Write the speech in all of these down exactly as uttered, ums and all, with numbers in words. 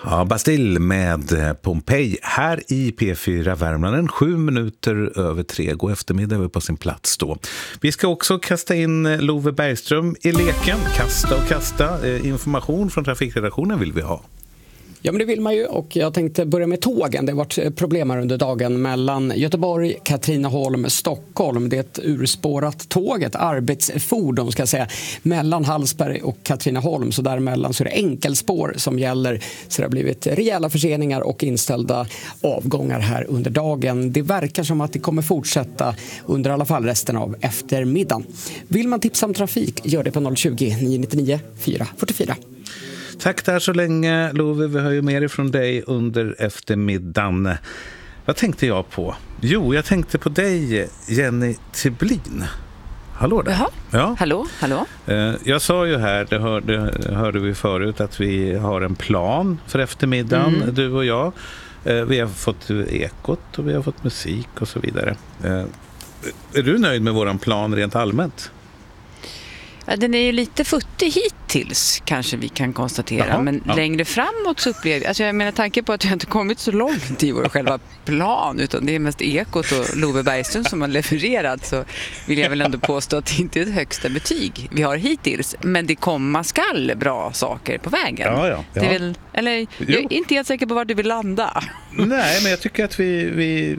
Ja, Bastille med Pompeji här i P fyra Värmland, sju minuter över tre. God eftermiddag är vi på sin plats då. Vi ska också kasta in Love Bergström i leken. Kasta och kasta. Eh, information från trafikredaktionen vill vi ha. Ja, men det vill man ju, och jag tänkte börja med tågen. Det har varit problem här under dagen mellan Göteborg, Katrineholm, Stockholm. Det är ett urspårat tåg, ett arbetsfordon ska jag säga, mellan Hallsberg och Katrineholm. Så däremellan så är det enkelspår som gäller. Så det har blivit rejäla förseningar och inställda avgångar här under dagen. Det verkar som att det kommer fortsätta under i alla fall resten av eftermiddagen. Vill man tipsa om trafik, gör det på noll tjugo, nio nio nio, fyra fyra fyra. Tack där så länge, Love. Vi hör ju mer ifrån dig under eftermiddagen. Vad tänkte jag på? Jo, jag tänkte på dig, Jenny Tiblin. Hallå där. Jaha. Ja. Hallå, hallå. Jag sa ju här, det hörde, hörde vi förut, att vi har en plan för eftermiddagen, mm. du och jag. Vi har fått ekot och vi har fått musik och så vidare. Är du nöjd med våran plan rent allmänt? Ja, den är ju lite futtig hittills, kanske vi kan konstatera. Jaha, men ja. Längre framåt så upplever alltså jag menar tanke på att jag inte kommit så långt i vår själva plan, utan det är mest ekot och Love Bergström som har levererat, så vill jag väl ändå påstå att det inte är ett högsta betyg vi har hittills. Men det komma skall bra saker på vägen. Ja, ja, ja. Det är väl, eller, jag är inte helt säker på var du vill landa. Nej, men jag tycker att vi, vi,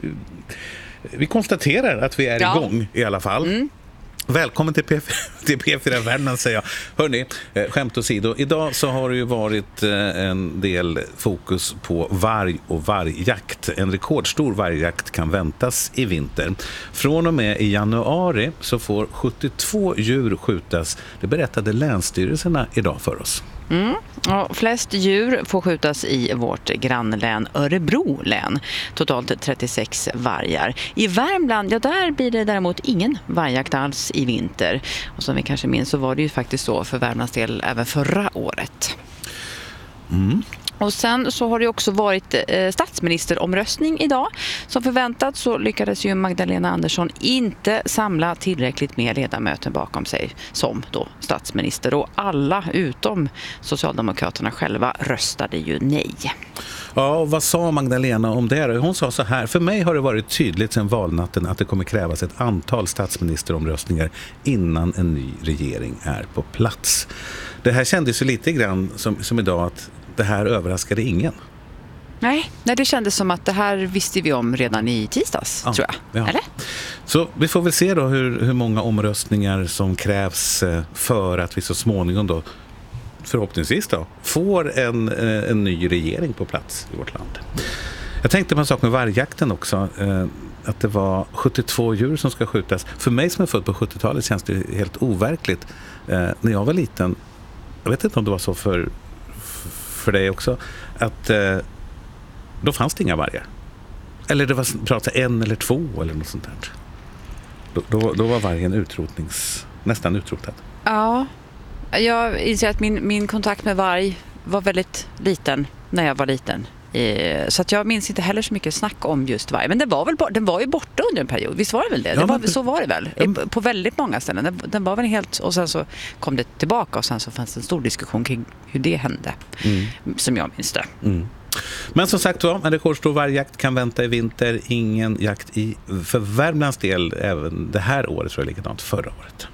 vi konstaterar att vi är ja. igång i alla fall. Mm. Välkommen till P fyra, till P fyra Värmland, säger jag. Hörrni, skämt åsido. Idag så har det ju varit en del fokus på varg och vargjakt. En rekordstor vargjakt kan väntas i vinter. Från och med i januari så får sjuttiotvå djur skjutas. Det berättade länsstyrelserna idag för oss. Mm. Och flest djur får skjutas i vårt grannlän Örebro län. Totalt trettiosex vargar. I Värmland, ja, där blir det däremot ingen vargjakt alls i vinter. Och som vi kanske minns så var det ju faktiskt så för Värmlands del även förra året. Mm. Och sen så har det också varit eh, statsministeromröstning idag. Som förväntat så lyckades ju Magdalena Andersson inte samla tillräckligt med ledamöter bakom sig som då statsminister. Och alla utom Socialdemokraterna själva röstade ju nej. Ja, och vad sa Magdalena om det? Hon sa så här: för mig har det varit tydligt sedan valnatten att det kommer krävas ett antal statsministeromröstningar innan en ny regering är på plats. Det här kändes ju lite grann som, som idag att det här överraskade ingen. Nej, nej, det kändes som att det här visste vi om redan i tisdags, ja, tror jag. Ja. Eller? Så vi får väl se då hur, hur många omröstningar som krävs för att vi så småningom då, förhoppningsvis då, får en, en ny regering på plats i vårt land. Jag tänkte på en sak med vargjakten också. Att det var sjuttiotvå djur som ska skjutas. För mig som är född på sjuttiotalet känns det helt overkligt. När jag var liten, jag vet inte om det var så för för dig också, att eh, då fanns det inga vargar. Eller det var pratat en eller två eller något sånt där. Då, då, då var vargen utrotnings, nästan utrotad. Ja, jag inser att min, min kontakt med varg var väldigt liten när jag var liten. Så att jag minns inte heller så mycket snack om just varg. Men den var, väl, den var ju borta under en period. Visst var det väl det? Ja, det var, men, så var det väl. Ja. På väldigt många ställen. Den, den var väl helt... Och sen så kom det tillbaka och sen så fanns det en stor diskussion kring hur det hände. Mm. Som jag minns det. Mm. Men som sagt var, en rekordstor vargjakt kan vänta i vinter. Ingen jakt i, för Värmlands del även det här året, tror jag, likadant förra året.